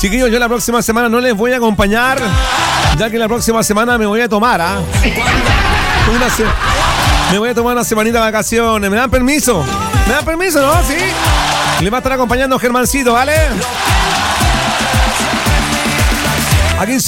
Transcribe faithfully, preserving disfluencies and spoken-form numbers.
Chiquillos, yo la próxima semana no les voy a acompañar, ya que la próxima semana me voy a tomar, ¿ah? ¿eh? Una se... Me voy a tomar una semanita de vacaciones. ¿Me dan permiso? ¿Me dan permiso, no? ¿Sí? Le va a estar acompañando Germancito, ¿vale? Aquí en su